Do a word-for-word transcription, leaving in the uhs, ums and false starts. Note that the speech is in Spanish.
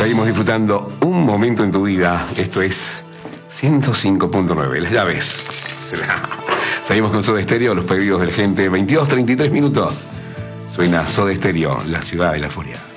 seguimos disfrutando un momento en tu vida. Esto es ciento cinco punto nueve, Las Llaves. Seguimos con Soda Stereo, los pedidos de la gente. veintidós treinta y tres minutos. Suena Soda Stereo, la ciudad de la furia.